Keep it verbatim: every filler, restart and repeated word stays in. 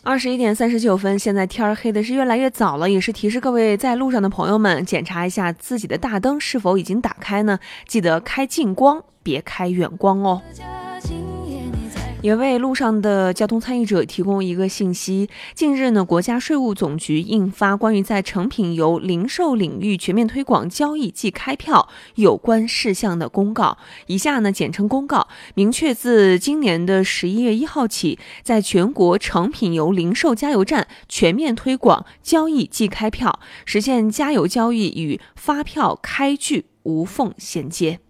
二十一点三十九分，现在天儿黑的是越来越早了，也是提示各位在路上的朋友们检查一下自己的大灯是否已经打开呢？记得开近光，别开远光哦。也为路上的交通参与者提供一个信息，近日呢，国家税务总局印发关于在成品油零售领域全面推广交易即开票有关事项的公告，以下呢简称公告，明确自今年的十一月一号起，在全国成品油零售加油站全面推广交易即开票，实现加油交易与发票开具无缝衔接。